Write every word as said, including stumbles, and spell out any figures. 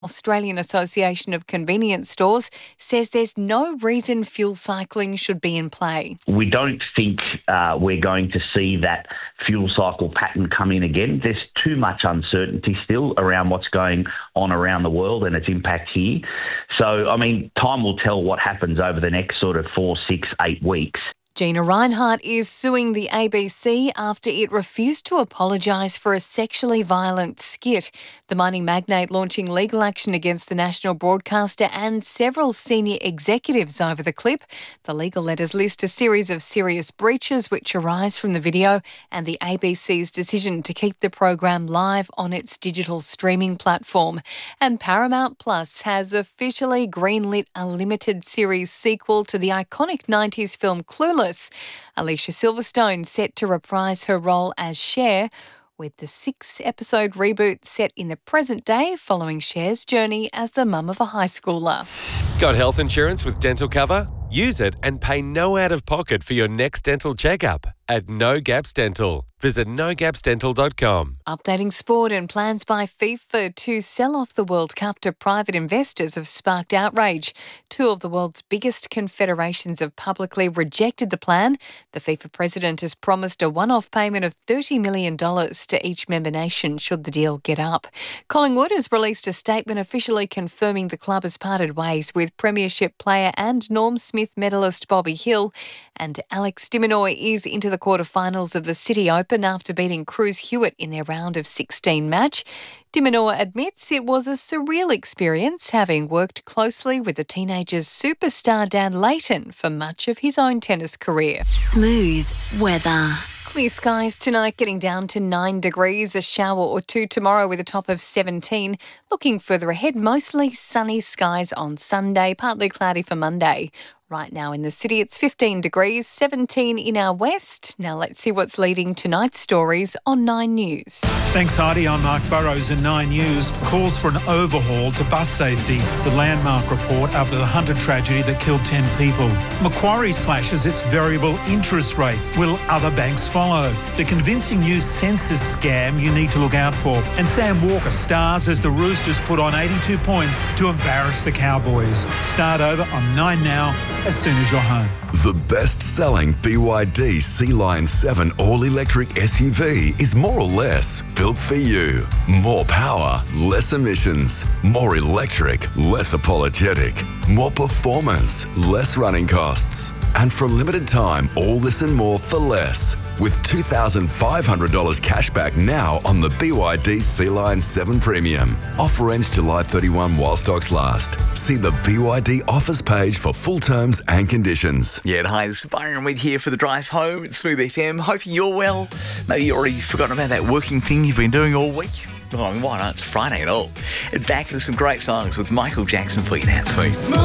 Australian Association of Convenience Stores says there's no reason fuel cycling should be in play. We don't think uh, we're going to see that fuel cycle pattern come in again. There's too much uncertainty still around what's going on around the world and its impact here. So, I mean, time will tell what happens over the next sort of four, six, eight weeks. Gina Rinehart is suing the A B C after it refused to apologise for a sexually violent skit. The mining magnate launching legal action against the national broadcaster and several senior executives over the clip. The legal letters list a series of serious breaches which arise from the video and the A B C's decision to keep the program live on its digital streaming platform. And Paramount Plus has officially greenlit a limited series sequel to the iconic nineties film Clueless. Alicia Silverstone set to reprise her role as Cher, with the six-episode reboot set in the present day following Cher's journey as the mum of a high schooler. Got health insurance with dental cover? Use it and pay no out-of-pocket for your next dental checkup at No Gaps Dental. Visit no gaps dental dot com. Updating sport, and plans by FIFA to sell off the World Cup to private investors have sparked outrage. Two of the world's biggest confederations have publicly rejected the plan. The FIFA president has promised a one-off payment of thirty million dollars to each member nation should the deal get up. Collingwood has released a statement officially confirming the club has parted ways with Premiership player and Norm Smith medalist Bobby Hill, and Alex de Minaur is into the quarterfinals of the City Open after beating Cruz Hewitt in their round of sixteen match. De Minaur admits it was a surreal experience, having worked closely with the teenager's superstar Dan Leighton for much of his own tennis career. Smooth weather. Clear skies tonight, getting down to nine degrees, a shower or two tomorrow with a top of seventeen. Looking further ahead, mostly sunny skies on Sunday, partly cloudy for Monday. Right now in the city, it's fifteen degrees, seventeen in our west. Now let's see what's leading tonight's stories on Nine News. Thanks, Heidi. I'm Mark Burrows in Nine News. Calls for an overhaul to bus safety. The Landmark report after the Hunter tragedy that killed ten people. Macquarie slashes its variable interest rate. Will other banks follow? The convincing new census scam you need to look out for. And Sam Walker stars as the Roosters put on eighty-two points to embarrass the Cowboys. Start over on Nine Now, as soon as you're home. The best-selling B Y D Sea Lion seven all-electric S U V is more or less built for you. More power, less emissions. More electric, less apologetic. More performance, less running costs. And for a limited time, all this and more for less. With two thousand five hundred dollars cash back now on the B Y D Sea Lion seven Premium. Offer ends July thirty-first while stocks last. See the B Y D offers page for full terms and conditions. Yeah, hi, this is Byron Weed here for the drive home at Smooth F M. Hoping you're well. Maybe you've already forgotten about that working thing you've been doing all week. Oh, why not? It's Friday and all. And back with some great songs with Michael Jackson for you now, Smooth.